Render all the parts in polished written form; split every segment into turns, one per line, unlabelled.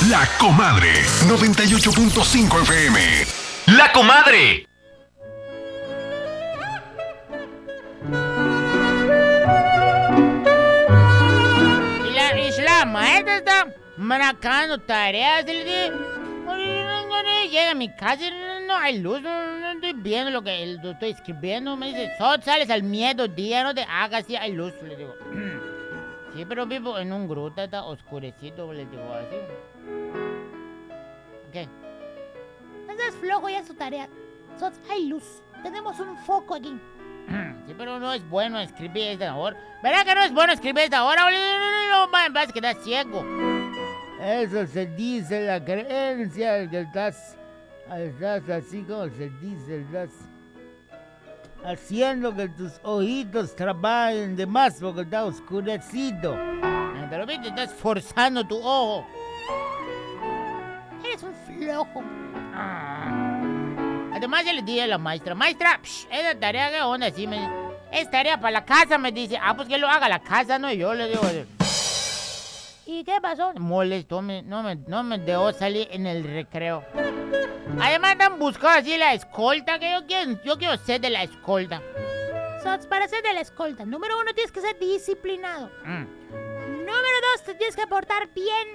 La Comadre, 98.5 FM.
La Comadre.
Y la maestra está marcando tareas. Llega a mi casa y no hay luz, no estoy viendo lo que estoy escribiendo. Me dice, sales al mediodía, no te hagas si hay luz. Le digo, sí, pero vivo en un gruta, está oscurecido, le digo así. ¿Qué?
No seas flojo ya en su tarea. Hay luz, tenemos un foco aquí.
Sí, pero no es bueno escribir a esta hora. ¿Verdad que no es bueno escribir a esta hora? No, vas a quedar ciego. Eso se dice la creencia que estás así como se dice, estás haciendo que tus ojitos trabajen de más porque está oscurecido. Pero viste, estás forzando tu ojo.
Eres un flojo.
Además, ya le dije a la maestra, esa tarea, ¿qué onda? Así me dice, es tarea para la casa, me dice. Pues que lo haga la casa, no yo, le digo.
¿Y qué pasó?
Molesto, no me dejó salir en el recreo. Además, están buscando así la escolta, que yo quiero ser de la escolta.
Para ser de la escolta, número 1, tienes que ser disciplinado. Número 2, te tienes que portar bien.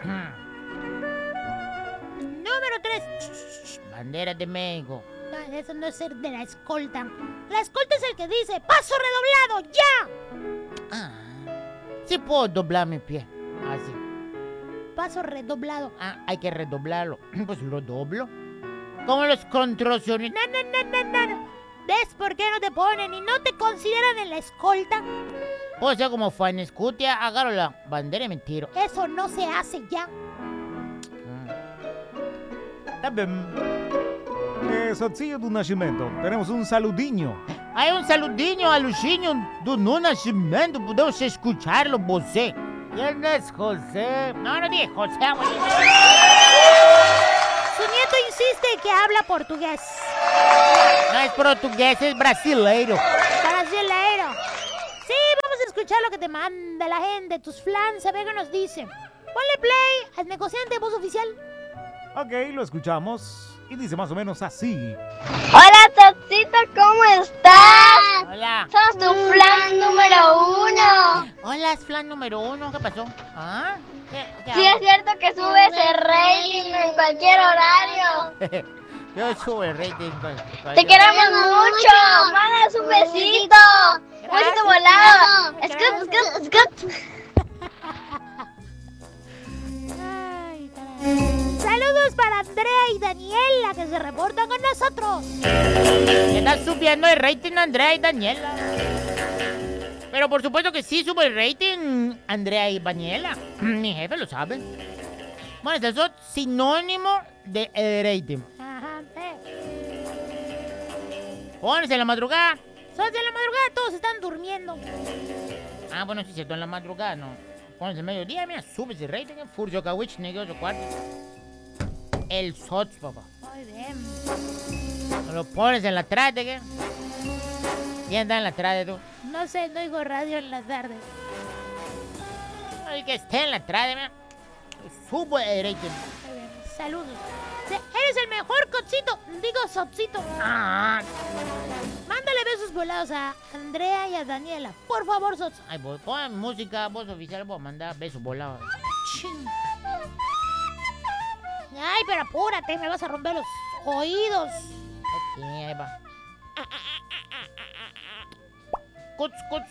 Número 3,
bandera de México.
No, eso no es ser de la escolta. La escolta es el que dice, paso redoblado, ya.
Sí puedo doblar mi pie. Así.
Paso redoblado.
Hay que redoblarlo. Pues lo doblo. Como los contorsionistas.
No. ¿Ves por qué no te ponen y no te consideran en la escolta?
Puedo ser como Fanescutia, agarro la bandera y me tiro.
Eso no se hace ya.
Sozinho do Nascimento, tenemos un saludinho.
Hay un saludinho a Lucinho do Nascimento. Podemos escucharlo, você. ¿Quién es José? No dije José, abuelito.
Su nieto insiste que habla portugués.
No es portugués, es brasileiro.
Brasileiro. Sí, vamos a escuchar lo que te manda la gente, tus flans, a ver qué nos dicen. Ponle play al negociante voz oficial.
Ok, lo escuchamos. Y dice más o menos así.
Hola, Totcito, ¿cómo estás?
Hola.
Sos tu flan número 1.
Hola, es flan número 1. ¿Qué pasó? ¿Qué
Sí, es cierto que subes el rating en cualquier horario.
Yo subo el rating.
Te queremos mucho. Mándanos un besito. Un besito volado. Scoop.
Ay, caray. Saludos para Andrea y Daniela que se reportan con nosotros.
Estás subiendo el rating, Andrea y Daniela. Pero por supuesto que sí subo el rating, Andrea y Daniela. Mi jefe lo sabe. Bueno, eso es sinónimo de rating.
Ajá.
Pones en la madrugada.
Son de la madrugada, todos están durmiendo.
Bueno, si se en la madrugada, no. Pones el mediodía, mira, subes el rating. Furcio Kawich, negro, 8 cuartos. El SOTS, papá.
Muy bien.
Lo pones en la tarde, ¿qué? ¿Quién está en la tarde, tú?
No sé, no oigo radio en las tardes.
El que esté en la tarde, mira. Subo el rating.
Muy bien. Saludos. Eres el mejor cocito. Digo, Sotcito. Mándale besos volados a Andrea y a Daniela. Por favor, Sots.
Ay, pon música, voz oficial, voy a mandar besos volados.
Ching. Ay, pero apúrate, me vas a romper los oídos.
Ok, ahí va. Cuts.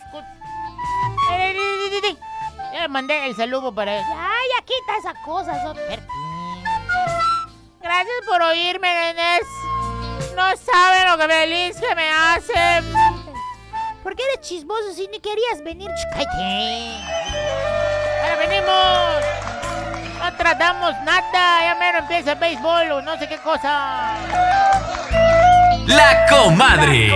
Ya le mandé el saludo para él.
Ya quita esa cosa, Sots.
Gracias por oírme, nenes. No saben lo que feliz que me hacen.
¿Por qué eres chismoso si ni querías venir?
¡Cállate! ¡Ahora venimos! No tratamos nada. Ya menos empieza el béisbol o no sé qué cosa.
La Comadre.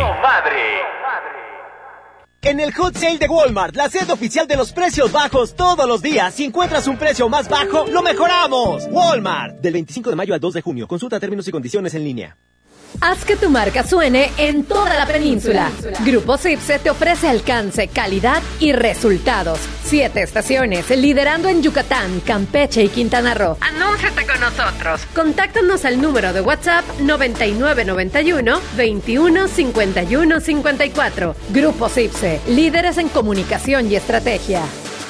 En el Hot Sale de Walmart, la sede oficial de los precios bajos todos los días. Si encuentras un precio más bajo, lo mejoramos. Walmart. Del 25 de mayo al 2 de junio. Consulta términos y condiciones en línea.
Haz que tu marca suene en toda la península. Grupo Cipse te ofrece alcance, calidad y resultados. 7 estaciones, liderando en Yucatán, Campeche y Quintana Roo. Anúnciate con nosotros. Contáctanos al número de WhatsApp 9991 21 51 54. Grupo Cipse, líderes en comunicación y estrategia.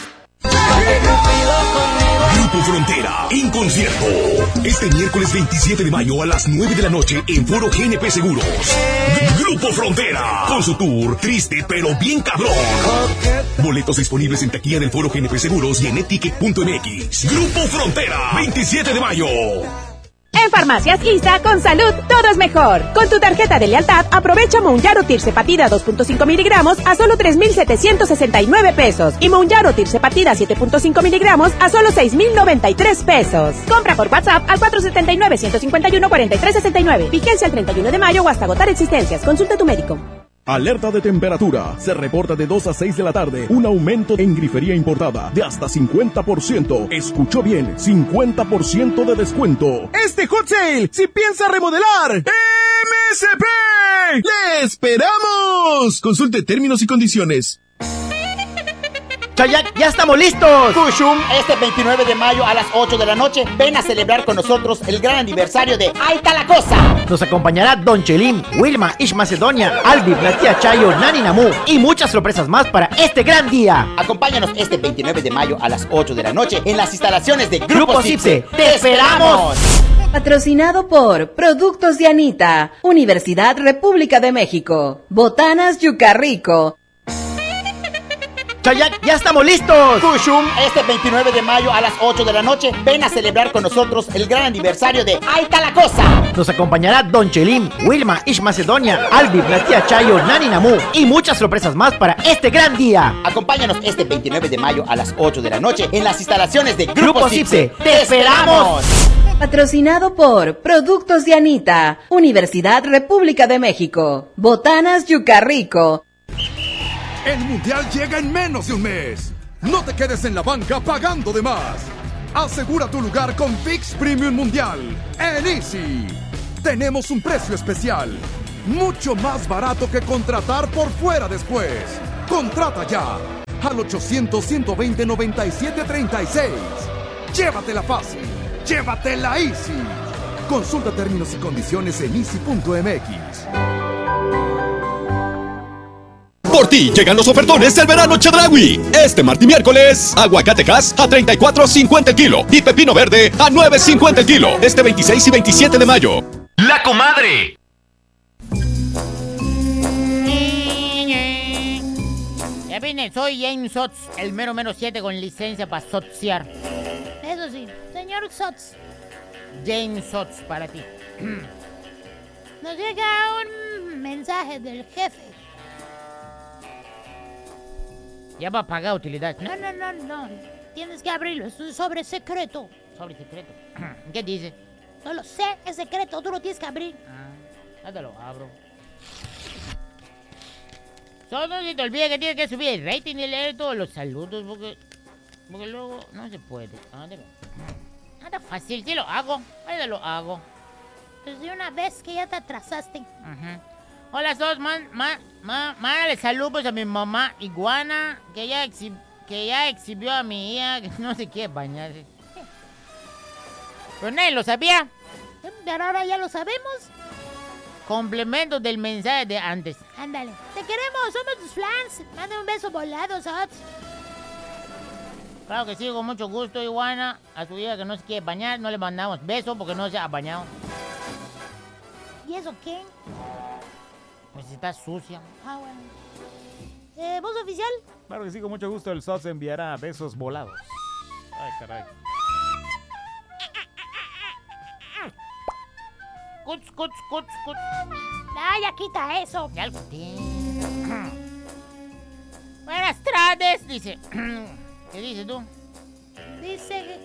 Grupo Frontera, en concierto. Este miércoles 27 de mayo a las 9 de la noche en Foro GNP Seguros. Grupo Frontera, con su tour Triste pero bien cabrón. Boletos disponibles en taquilla del Foro GNP Seguros y en eticket.mx. Grupo Frontera, 27 de mayo.
En Farmacias ISA, con salud, todo es mejor. Con tu tarjeta de lealtad, aprovecha Mounjaro Tirzepatida 2.5 miligramos a solo 3,769 pesos. Y Mounjaro Tirzepatida 7.5 miligramos a solo 6,093 pesos. Compra por WhatsApp al 479-151-4369. Vigencia el 31 de mayo o hasta agotar existencias. Consulta a tu médico.
Alerta de temperatura. Se reporta de 2 a 6 de la tarde un aumento en grifería importada de hasta 50%. Escuchó bien, 50% de descuento.
Este hot sale, si piensa remodelar, MSP, ¡le esperamos! Consulte términos y condiciones.
Chayak, ya estamos listos. Kushum, este 29 de mayo a las 8 de la noche, ven a celebrar con nosotros el gran aniversario de Ahí está la cosa. Nos acompañará Don Chelim, Wilma, Ish Macedonia, Albi, la tía Chayo, Nani Namu y muchas sorpresas más para este gran día. Acompáñanos este 29 de mayo a las 8 de la noche en las instalaciones de Grupo Cipse. ¡Te esperamos!
Patrocinado por Productos de Anita, Universidad República de México, Botanas Yucarrico.
Chayak, ya estamos listos. Kushum, este 29 de mayo a las 8 de la noche, ven a celebrar con nosotros el gran aniversario de Ahí está la cosa. Nos acompañará Don Chelim, Wilma, Ish Macedonia, Albi, la tía Chayo, Nani Namu y muchas sorpresas más para este gran día. Acompáñanos este 29 de mayo a las 8 de la noche en las instalaciones de Grupo Cipse. ¡Te esperamos!
Patrocinado por Productos de Anita, Universidad República de México, Botanas Yucarrico.
El Mundial llega en menos de un mes. No te quedes en la banca pagando de más. Asegura tu lugar con ViX Premium Mundial en Easy. Tenemos un precio especial, mucho más barato que contratar por fuera después. Contrata ya al 800-120-9736. Llévatela fácil, llévatela Easy. Consulta términos y condiciones en easy.mx.
Por ti llegan los ofertones del verano Chedraui. Este martes y miércoles, aguacatejas a 34.50 el kilo y pepino verde a 9.50 el kilo. Este 26 y 27 de mayo.
¡La comadre!
Ya vine, soy James Sots, el mero 7 con licencia para sotsear.
Eso sí, señor Sots.
James Sots para ti.
Nos llega un mensaje del jefe.
Ya va a pagar utilidad.
No. Tienes que abrirlo, es un sobre secreto.
Sobre secreto. ¿Qué dice?
No lo sé, es secreto, tú lo tienes que abrir.
Ya te lo abro. Solo si te olvides que tienes que subir el rating y leer todos los saludos porque luego no se puede. Nada fácil, sí lo hago. Ahí lo hago.
Pues de una vez que ya te atrasaste.
Hola, Sos, mándale saludos a mi mamá Iguana, que ya exhibió a mi hija que no se quiere bañarse. Pero nadie lo sabía.
Pero ahora ya lo sabemos.
Complemento del mensaje de antes.
Ándale. Te queremos, somos tus fans. Manda un beso volado, Sots.
Claro que sí, con mucho gusto, Iguana. A su hija que no se quiere bañar, no le mandamos beso porque no se ha bañado.
¿Y eso qué?
Pues está sucia.
Bueno. ¿Voz oficial?
Claro que sí, con mucho gusto el SOS enviará besos volados. Ay, caray.
Cuts.
Ya quita eso.
Ya lo quité. Buenas tardes, dice. ¿Qué dices tú?
Dice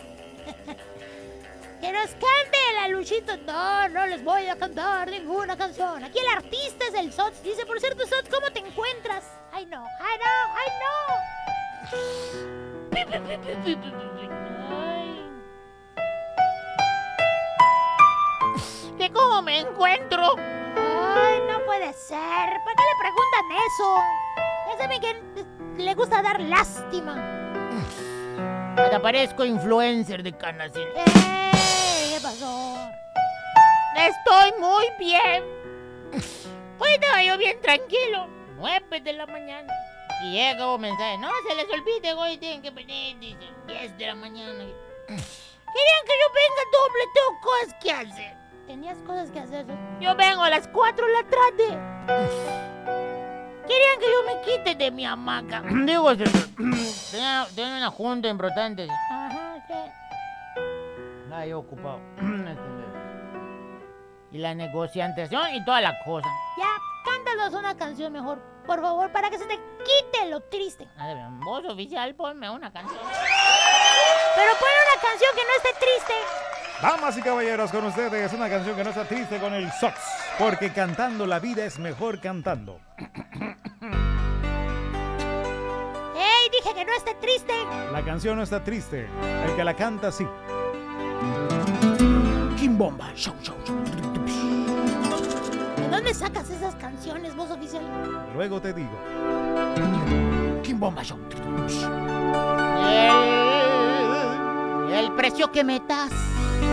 que nos cante la Luchito. No les voy a cantar ninguna canción. Aquí el artista es el Sots. Dice, por cierto, Sots, ¿cómo te encuentras? Ay, no. Ay.
Que como me encuentro.
Ay, no puede ser. ¿Para qué le preguntan eso? Ya saben que le gusta dar lástima.
Hasta parezco influencer de Canacín.
¿Qué pasó?
Estoy muy bien. Hoy estaba yo bien tranquilo. 9 de la mañana. Y llega un mensaje. No se les olvide, hoy tienen que venir. Dice 10 de la mañana. Querían que yo venga doble. Tengo cosas que hacer.
¿Tenías cosas que hacer?
Yo vengo a las 4 de la tarde. Querían que yo me quite de mi hamaca. Digo, tenía una junta importante.
Ajá, sí.
Estaba yo ocupado. Y la negociación y toda la cosa.
Ya, cántanos una canción mejor, por favor, para que se te quite lo triste.
Voz oficial, ponme una canción.
Pero pon una canción que no esté triste.
Damas y caballeros, con ustedes una canción que no está triste con el Sox, porque cantando la vida es mejor cantando.
¡Ey! Dije que no esté triste.
La canción no está triste, el que la canta sí.
Kimbomba, show, show, show.
¿De dónde sacas esas canciones, voz oficial?
Luego te digo.
Kimbomba, show. El precio que me das